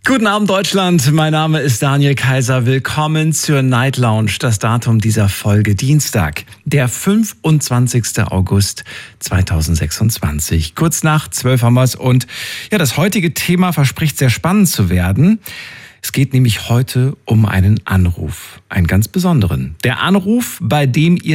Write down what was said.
Guten Abend Deutschland, mein Name ist Daniel Kaiser. Willkommen zur Night Lounge. Das Datum dieser Folge Dienstag, der 25. August 2026. Kurz nach 12 haben wir es und ja, das heutige Thema verspricht sehr spannend zu werden. Es geht nämlich heute um einen Anruf, einen ganz besonderen. Der Anruf, bei dem ihr